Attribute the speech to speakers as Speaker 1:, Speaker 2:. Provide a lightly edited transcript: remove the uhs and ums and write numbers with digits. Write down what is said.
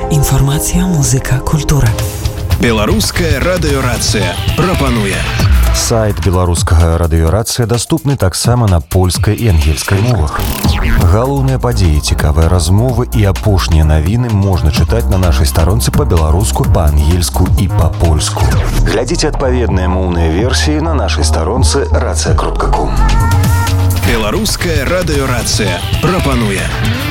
Speaker 1: Інфармацыя, музыка, культура.
Speaker 2: Беларуская радыёрацыя прапануе.
Speaker 3: Сайт беларускага радыёрацыя даступны таксама на польскай і ангельскай мовах. Галоўныя падзеі, цікавыя размовы і апошнія навіны можна чытаць на нашай старонцы па-беларуску, па-ангельску і па-польску. Глядзіце адпаведныя моўныя версіі на нашай старонцы racja.com.
Speaker 2: Беларуская радыёрацыя прапануе.